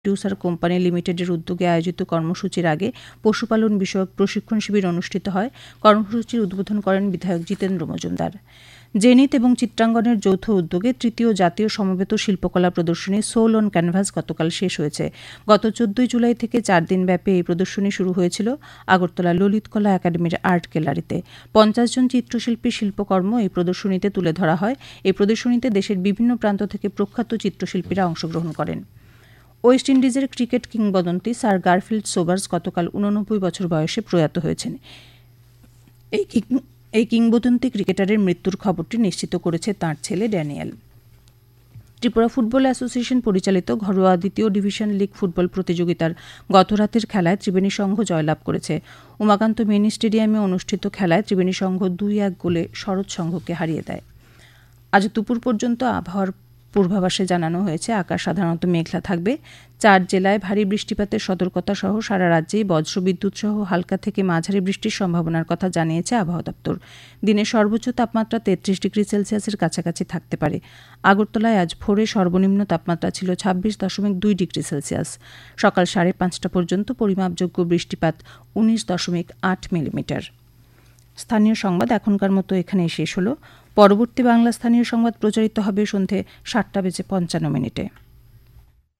Producer company লিমিটেডের উদ্যোগে আয়োজিত কর্মসূচির আগে পশুপালন বিষয়ক প্রশিক্ষণ শিবির অনুষ্ঠিত হয়। কর্মসূচির উদ্বোধন করেন বিধায়ক জিতেন্দ্র মজুমদার। জেনিত এবং চিত্রাঙ্গনের যৌথ উদ্যোগে তৃতীয় জাতীয় সমবেত শিল্পকলা প্রদর্শনী সোল অন ক্যানভাস গতকাল শেষ হয়েছে। গত 14 জুলাই থেকে 4 দিনব্যাপী এই প্রদর্শনী শুরু হয়েছিল আগরতলা ললিতকলা একাডেমির আর্ট গ্যালারিতে। 50 জন চিত্রশিল্পীর শিল্পকর্ম এই প্রদর্শনীতে তুলে ধরা হয়। এই প্রদর্শনীতে দেশের বিভিন্ন প্রান্ত থেকে প্রখ্যাত চিত্রশিল্পীরা অংশগ্রহণ করেন। ওয়েস্ট ইন্ডিজের ক্রিকেট কিংবদন্তি স্যার গারফিল্ড সোবার্স গতকাল 89 বছর বয়সে প্রয়াত হয়েছেন। এই কিংবদন্তি ক্রিকেটারের মৃত্যুর খবরটি নিশ্চিত করেছে তাঁর ছেলে ড্যানিয়েল। ত্রিপুরা ফুটবল অ্যাসোসিয়েশন পরিচালিত ঘরোয়া দ্বিতীয় ডিভিশন লীগ ফুটবল প্রতিযোগিতার গতরাতের খেলায় ত্রিবেণী সংঘ জয়লাভ করেছে। উমাকান্ত মিনি স্টেডিয়ামে অনুষ্ঠিত খেলায় ত্রিবেণী সংঘ 2-1 গোলে শরৎ সংঘকে হারিয়ে দেয়। আজ দুপুর পর্যন্ত আবহাওয়ার পূর্বাভাসে জানানো হয়েছে আকাশ সাধারণত মেঘলা থাকবে। 4 জেলায় ভারী বৃষ্টিপাতের সতর্কতা সহ সারা রাজ্যেই বজ্রবিদ্যুৎ সহ হালকা থেকে মাঝারি বৃষ্টির সম্ভাবনার কথা জানিয়েছে আবহাওয়া দপ্তর। দিনের সর্বোচ্চ তাপমাত্রা 33 ডিগ্রি সেলসিয়াসের কাছাকাছি থাকতে পারে। আগরতলায় আজ ভোরে সর্বনিম্ন তাপমাত্রা ছিল 26.2 ডিগ্রি সেলসিয়াস। সকাল 5:30 পর্যন্ত পরিমাপযোগ্য বৃষ্টিপাত 19.8 মিলিমিটার। স্থানীয় সংবাদ এখনকার মতো এখানেই শেষ হলো। পরবর্তী বাংলা স্থানীয় সংবাদ প্রচারিত হবে সন্ধে 7:55 মিনিটে।